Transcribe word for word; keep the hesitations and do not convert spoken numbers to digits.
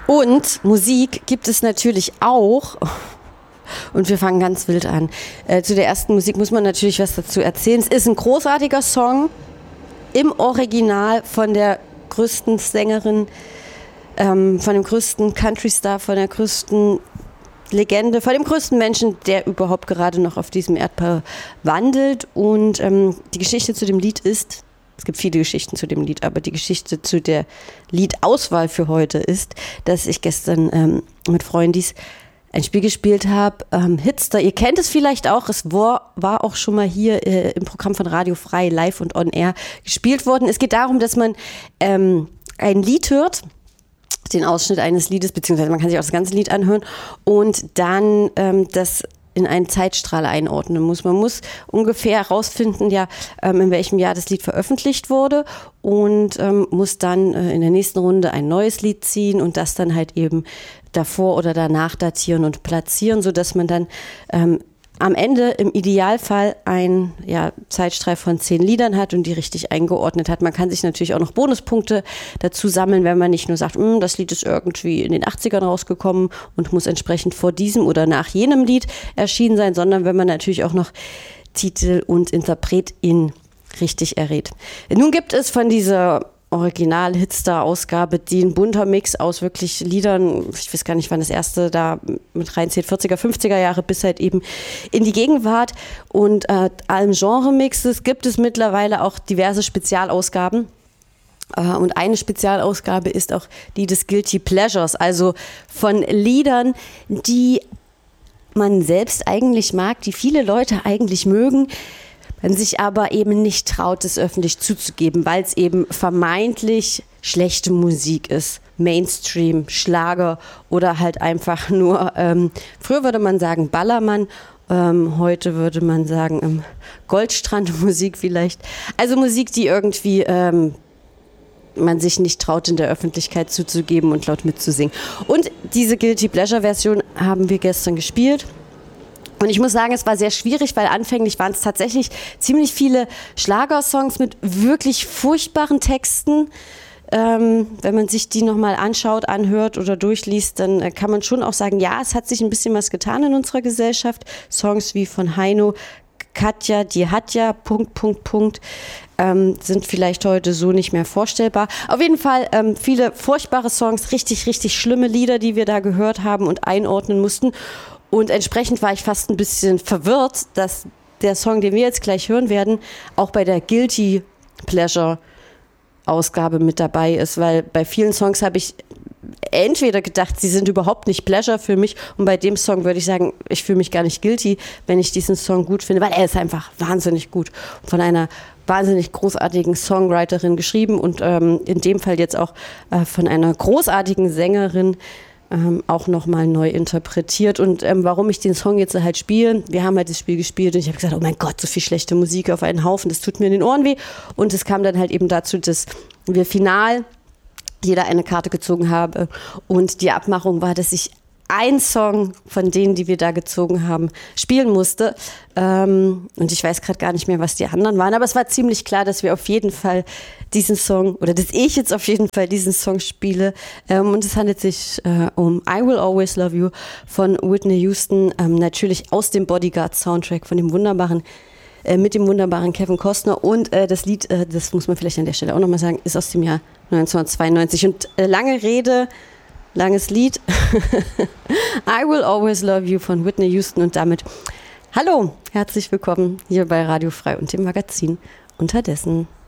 Und Musik gibt es natürlich auch. Und wir fangen ganz wild an. Äh, zu der ersten Musik muss man natürlich was dazu erzählen. Es ist ein großartiger Song im Original von der größten Sängerin, ähm, von dem größten Country-Star, von der größten Legende, von dem größten Menschen, der überhaupt gerade noch auf diesem Erdball wandelt. Und ähm, die Geschichte zu dem Lied ist, es gibt viele Geschichten zu dem Lied, aber die Geschichte zu der Liedauswahl für heute ist, dass ich gestern ähm, mit Freundis ein Spiel gespielt habe, ähm, Hitster. Ihr kennt es vielleicht auch, es war, war auch schon mal hier äh, im Programm von Radio Frei live und on air gespielt worden. Es geht darum, dass man ähm, ein Lied hört, den Ausschnitt eines Liedes, beziehungsweise man kann sich auch das ganze Lied anhören und dann ähm, das in einen Zeitstrahl einordnen muss. Man muss ungefähr herausfinden, ja, ähm, in welchem Jahr das Lied veröffentlicht wurde und ähm, muss dann äh, in der nächsten Runde ein neues Lied ziehen und das dann halt eben davor oder danach datieren und platzieren, sodass man dann ähm, am Ende im Idealfall ein ja, Zeitstrahl von zehn Liedern hat und die richtig eingeordnet hat. Man kann sich natürlich auch noch Bonuspunkte dazu sammeln, wenn man nicht nur sagt, das Lied ist irgendwie in den achtzigern rausgekommen und muss entsprechend vor diesem oder nach jenem Lied erschienen sein, sondern wenn man natürlich auch noch Titel und Interpretin richtig errät. Nun gibt es von dieser Original-Hitstar-Ausgabe, die ein bunter Mix aus wirklich Liedern, ich weiß gar nicht, wann das erste da mit reinzählt, vierziger, fünfziger Jahre bis halt eben in die Gegenwart und äh, allen Genre-Mixes gibt es mittlerweile auch diverse Spezialausgaben. Uh, und eine Spezialausgabe ist auch die des Guilty Pleasures, also von Liedern, die man selbst eigentlich mag, die viele Leute eigentlich mögen, man sich aber eben nicht traut, es öffentlich zuzugeben, weil es eben vermeintlich schlechte Musik ist. Mainstream, Schlager oder halt einfach nur, ähm, früher würde man sagen Ballermann, ähm, heute würde man sagen ähm, Goldstrandmusik vielleicht. Also Musik, die irgendwie ähm, man sich nicht traut, in der Öffentlichkeit zuzugeben und laut mitzusingen. Und diese Guilty Pleasure Version haben wir gestern gespielt. Und ich muss sagen, es war sehr schwierig, weil anfänglich waren es tatsächlich ziemlich viele Schlagersongs mit wirklich furchtbaren Texten. Ähm, wenn man sich die nochmal anschaut, anhört oder durchliest, dann äh, kann man schon auch sagen, ja, es hat sich ein bisschen was getan in unserer Gesellschaft. Songs wie von Heino, Katja, die hat ja, Punkt, Punkt, Punkt, ähm, sind vielleicht heute so nicht mehr vorstellbar. Auf jeden Fall ähm, viele furchtbare Songs, richtig, richtig schlimme Lieder, die wir da gehört haben und einordnen mussten. Und entsprechend war ich fast ein bisschen verwirrt, dass der Song, den wir jetzt gleich hören werden, auch bei der Guilty Pleasure Ausgabe mit dabei ist, weil bei vielen Songs habe ich entweder gedacht, sie sind überhaupt nicht Pleasure für mich und bei dem Song würde ich sagen, ich fühle mich gar nicht guilty, wenn ich diesen Song gut finde, weil er ist einfach wahnsinnig gut von einer wahnsinnig großartigen Songwriterin geschrieben und ähm, in dem Fall jetzt auch äh, von einer großartigen Sängerin Ähm, auch nochmal neu interpretiert. Und ähm, warum ich den Song jetzt halt spiele, wir haben halt das Spiel gespielt und ich habe gesagt, oh mein Gott, so viel schlechte Musik auf einen Haufen, das tut mir in den Ohren weh. Und es kam dann halt eben dazu, dass wir final jeder eine Karte gezogen haben und die Abmachung war, dass ich ein Song von denen, die wir da gezogen haben, spielen musste. Ähm, und ich weiß gerade gar nicht mehr, was die anderen waren, aber es war ziemlich klar, dass wir auf jeden Fall diesen Song, oder dass ich jetzt auf jeden Fall diesen Song spiele. Ähm, und es handelt sich äh, um I Will Always Love You von Whitney Houston, ähm, natürlich aus dem Bodyguard-Soundtrack von dem wunderbaren, äh, mit dem wunderbaren Kevin Costner. Und äh, das Lied, äh, das muss man vielleicht an der Stelle auch nochmal sagen, ist aus dem Jahr neunzehnhundertzweiundneunzig. Und äh, lange Rede, langes Lied. I Will Always Love You von Whitney Houston und damit hallo, herzlich willkommen hier bei Radio Frei und dem Magazin Unterdessen.